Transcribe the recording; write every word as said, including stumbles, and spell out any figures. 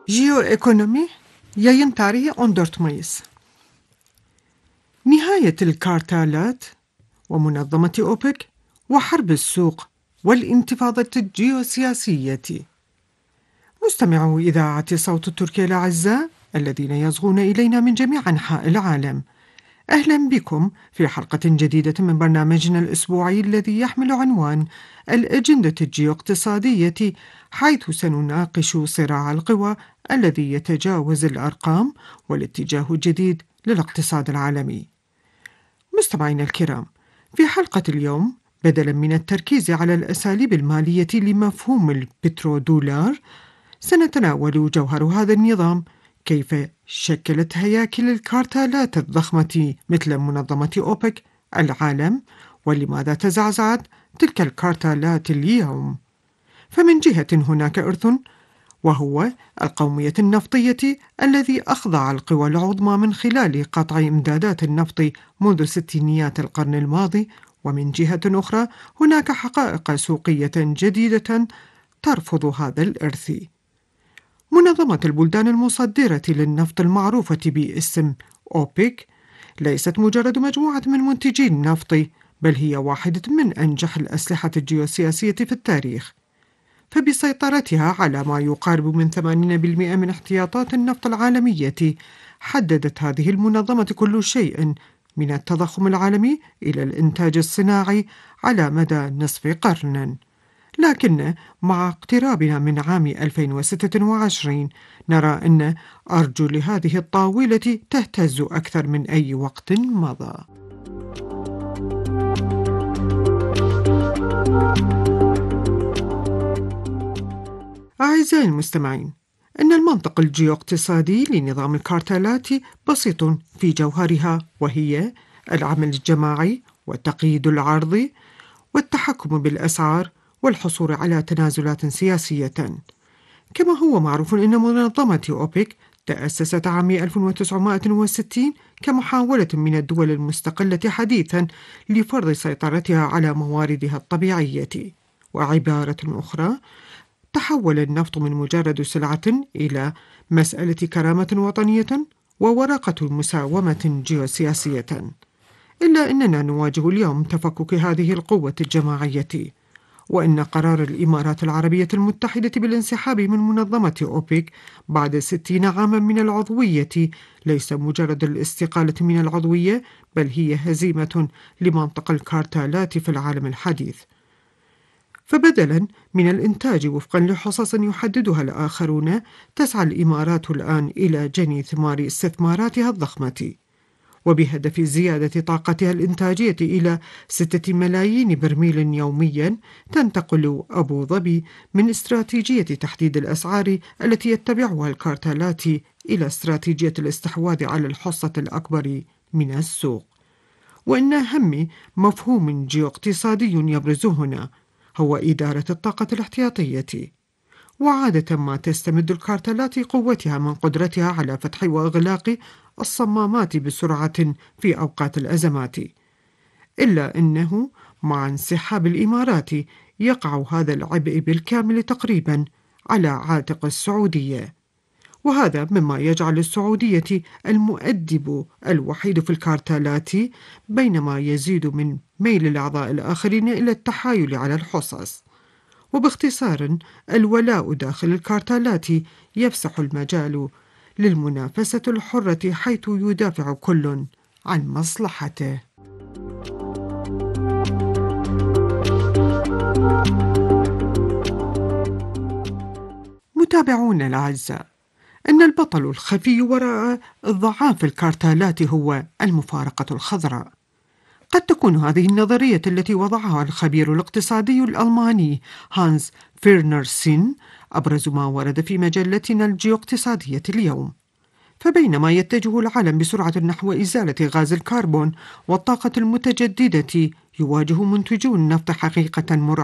Jeoekonomi yayın tarihi on dört Mayıs. نهاية الكارتالات ومنظمة أوبك وحرب السوق والانتفاضة الجيوسياسية. مستمعو إذاعة صوت تركيا الأعزاء الذين يصغون إلينا من جميع أنحاء العالم، أهلا بكم في حلقة جديدة من برنامجنا الأسبوعي الذي يحمل عنوان الأجندة الجيوقتصادية، حيث سنناقش صراع القوى الذي يتجاوز الأرقام والاتجاه الجديد للاقتصاد العالمي. مستمعينا الكرام، في حلقة اليوم بدلا من التركيز على الأساليب المالية لمفهوم البترودولار، سنتناول جوهر هذا النظام، كيف شكلت هياكل الكارتالات الضخمة مثل منظمة أوبك العالم، ولماذا تزعزعت تلك الكارتالات اليوم. فمن جهة هناك إرث، وهو القومية النفطية الذي أخضع القوى العظمى من خلال قطع إمدادات النفط منذ ستينيات القرن الماضي، ومن جهة أخرى هناك حقائق سوقية جديدة ترفض هذا الإرث. منظمة البلدان المصدرة للنفط المعروفة باسم أوبك ليست مجرد مجموعة من منتجي النفط، بل هي واحدة من أنجح الأسلحة الجيوسياسية في التاريخ، فبسيطرتها على ما يقارب من ثمانين بالمئة من احتياطات النفط العالمية، حددت هذه المنظمة كل شيء من التضخم العالمي إلى الإنتاج الصناعي على مدى نصف قرن. لكن مع اقترابنا من عام ألفين وستة وعشرين نرى أن أرجل هذه الطاولة تهتز أكثر من أي وقت مضى. أعزائي المستمعين، إن المنطق الجيوقتصادي لنظام الكارتالات بسيط في جوهرها، وهي العمل الجماعي وتقييد العرض والتحكم بالأسعار والحصول على تنازلات سياسية. كما هو معروف أن منظمة أوبك تأسست عام ألف وتسعمائة وستين كمحاولة من الدول المستقلة حديثا لفرض سيطرتها على مواردها الطبيعية. وعبارة أخرى، تحول النفط من مجرد سلعة إلى مسألة كرامة وطنية وورقة مساومة جيوسياسية. إلا أننا نواجه اليوم تفكك هذه القوة الجماعية، وأن قرار الإمارات العربية المتحدة بالانسحاب من منظمة أوبك بعد ستين عاما من العضوية ليس مجرد الاستقالة من العضوية، بل هي هزيمة لمنطق الكارتالات في العالم الحديث. فبدلا من الإنتاج وفقا لحصص يحددها الآخرون، تسعى الإمارات الآن إلى جني ثمار استثماراتها الضخمة، وبهدف زيادة طاقتها الإنتاجية إلى ستة ملايين برميل يوميا. تنتقل أبو ظبي من استراتيجية تحديد الأسعار التي يتبعها الكارتالات إلى استراتيجية الاستحواذ على الحصة الأكبر من السوق. وإن أهم مفهوم جيوقتصادي يبرز هنا هو إدارة الطاقة الاحتياطية. وعادة ما تستمد الكارتالات قوتها من قدرتها على فتح وإغلاق الصمامات بسرعة في أوقات الأزمات، إلا أنه مع انسحاب الإمارات يقع هذا العبء بالكامل تقريبا على عاتق السعودية، وهذا مما يجعل السعودية المؤدب الوحيد في الكارتالات، بينما يزيد من ميل الأعضاء الآخرين إلى التحايل على الحصص. وباختصار، الولاء داخل الكارتالات يفسح المجال للمنافسة الحرة، حيث يدافع كل عن مصلحته. متابعونا الأعزاء، إن البطل الخفي وراء ضعاف الكارتالات هو المفارقة الخضراء. قد تكون هذه النظرية التي وضعها الخبير الاقتصادي الألماني هانس فيرنر-سين أبرز ما ورد في مجلتنا الجيوقتصادية اليوم. فبينما يتجه العالم بسرعة نحو إزالة غاز الكربون والطاقة المتجددة، يواجه منتجو النفط حقيقة مرعبة